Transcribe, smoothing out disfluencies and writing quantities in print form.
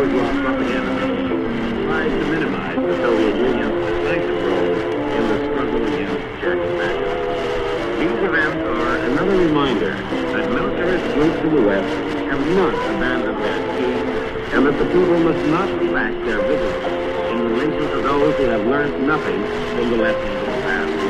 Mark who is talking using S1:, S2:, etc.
S1: bourgeois propaganda tries to minimize the Soviet Union's decisive role in the struggle against German fascism. These events are another reminder that militarist groups in the West have not abandoned their scheme, and that the people must not relax their vigilance in relation to those who have learned nothing from the lessons